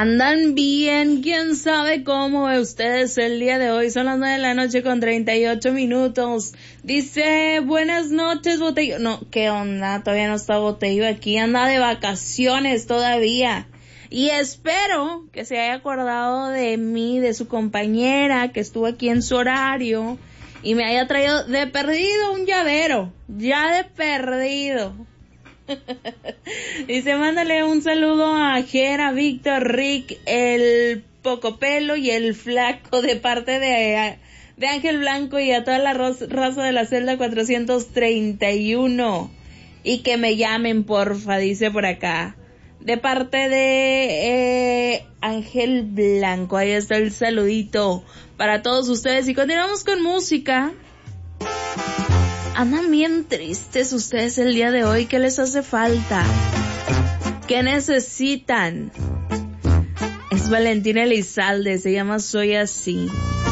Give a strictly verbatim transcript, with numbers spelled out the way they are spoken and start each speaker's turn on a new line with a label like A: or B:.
A: Andan bien, quién sabe cómo ustedes el día de hoy. Son las nueve de la noche con treinta y ocho minutos. Dice, buenas noches, Botello. No, ¿qué onda? Todavía no está Botello aquí. Anda de vacaciones todavía. Y espero que se haya acordado de mí, de su compañera, que estuvo aquí en su horario y me haya traído de perdido un llavero. Ya de perdido. Dice, mándale un saludo a Jera, Víctor, Rick, el Pocopelo y el Flaco de parte de, de Ángel Blanco y a toda la raza de la celda cuatrocientos treinta y uno. Y que me llamen, porfa, dice por acá. De parte de eh, Ángel Blanco. Ahí está el saludito para todos ustedes. Y continuamos con música. Andan bien tristes ustedes el día de hoy. ¿Qué les hace falta? ¿Qué necesitan? Es Valentina Elizalde, se llama Soy Así.